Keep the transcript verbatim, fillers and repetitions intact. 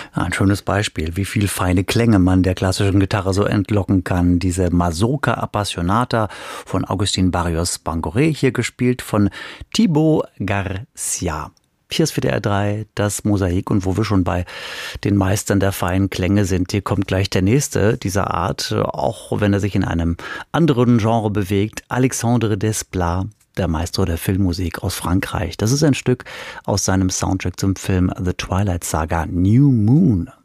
Ein schönes Beispiel, wie viel feine Klänge man der klassischen Gitarre so entlocken kann. Diese Mazurka Appassionata von Agustín Barrios Bangoré, hier gespielt von Thibaut Garcia. Hier ist W D R drei das Mosaik, und wo wir schon bei den Meistern der feinen Klänge sind, hier kommt gleich der nächste dieser Art, auch wenn er sich in einem anderen Genre bewegt, Alexandre Desplat, der Maestro der Filmmusik aus Frankreich. Das ist ein Stück aus seinem Soundtrack zum Film The Twilight Saga, New Moon.